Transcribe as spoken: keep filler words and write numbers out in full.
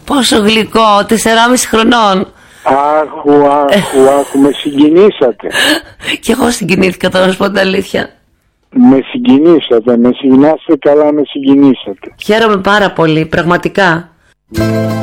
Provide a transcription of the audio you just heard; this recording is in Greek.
Πόσο γλυκό, τεσσεράμισι χρονών. Άχου, άχου, άχου, με συγκινήσατε. Κι εγώ συγκινήθηκα, τώρα να σου πω την αλήθεια. Με συγκινήσατε, με συγκινάσετε καλά, με συγκινήσατε. Χαίρομαι πάρα πολύ, πραγματικά.